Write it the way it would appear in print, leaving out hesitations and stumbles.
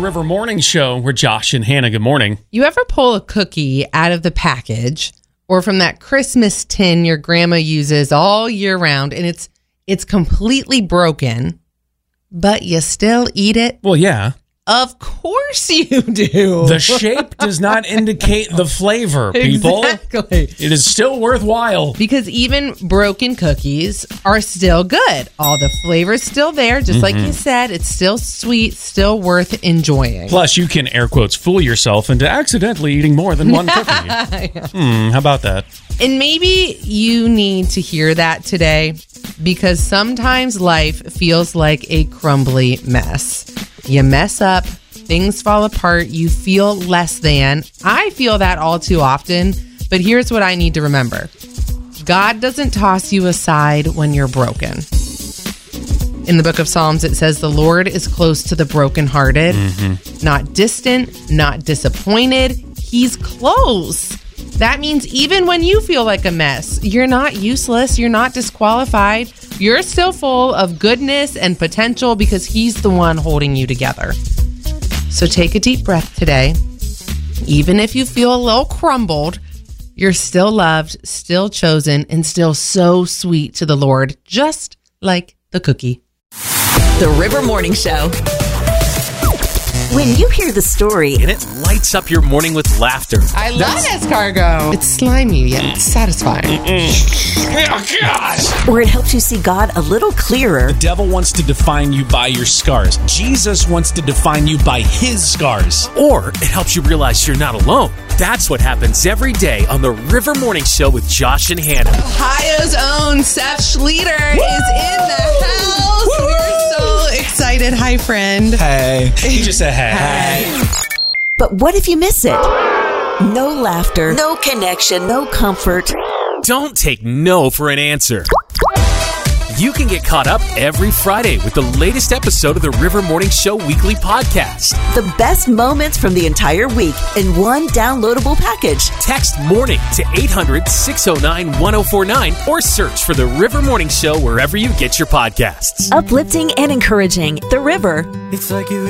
River Morning Show. We're Josh and Hannah. Good morning. You ever pull a cookie out of the package or from that Christmas tin your grandma uses all year round and it's completely broken, but you still eat it? Well, yeah. Of course you do. The shape does not indicate the flavor, people. Exactly. It is still worthwhile. Because even broken cookies are still good. All the flavor's still there, just like you said. It's still sweet, still worth enjoying. Plus, you can, air quotes, fool yourself into accidentally eating more than one cookie. How about that? And maybe you need to hear that today because sometimes life feels like a crumbly mess. You mess up, things fall apart, you feel less than. I feel that all too often, but here's what I need to remember. God doesn't toss you aside when you're broken. In the book of Psalms, it says the Lord is close to the brokenhearted, not distant, not disappointed. He's close. That means even when you feel like a mess, you're not useless, you're not disqualified. You're still full of goodness and potential because he's the one holding you together. So take a deep breath today. Even if you feel a little crumbled, you're still loved, still chosen, and still so sweet to the Lord, just like the cookie. The River Morning Show. When you hear the story, and it lights up your morning with laughter. I love escargot. It's slimy yet satisfying. Oh, gosh. or it helps you see God a little clearer, The devil wants to define you by your scars. Jesus wants to define you by his scars. Or it helps you realize you're not alone. That's what happens every day on the River Morning Show with Josh and Hannah. Ohio's own Seth Schleter is in the house. We're so excited. Hi, friend. Hey. He just said hey. but what if you miss it? No laughter, no connection, no comfort. Don't take no for an answer. You can get caught up every Friday with the latest episode of the River Morning Show weekly podcast. The best moments from the entire week in one downloadable package. Text MORNING to 800-609-1049 or search for the River Morning Show wherever you get your podcasts. Uplifting and encouraging. The River. It's like you